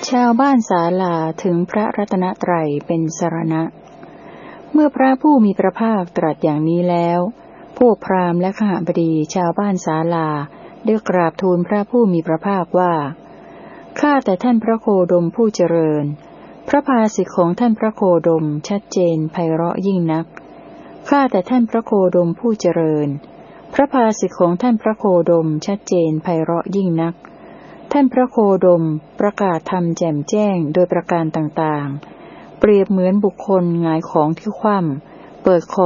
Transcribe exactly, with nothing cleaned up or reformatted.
ชาวบ้านศาลาถึงพระรัตนตรัยเป็นสรณะเมื่อพระผู้มีพระภาคตรัสอย่างนี้แล้วพวกพราหมณ์และขหบดีชาวบ้านศาลาได้กราบทูลพระผู้มีพระภาคว่าข้าแต่ท่านพระโคดมผู้เจริญพระภาสิทธิของท่านพระโคดมชัดเจนไพเราะยิ่งนักข้าแต่ท่านพระโคดมผู้เจริญพระภาสิทธิของท่านพระโคดมชัดเจนไพเราะยิ่งนักท่านพระโคดมประกาศธรรมแจ่มแจ้งโดยประการต่างๆเปรียบเหมือนบุคคลหงายของที่คว่ำเปิดคอ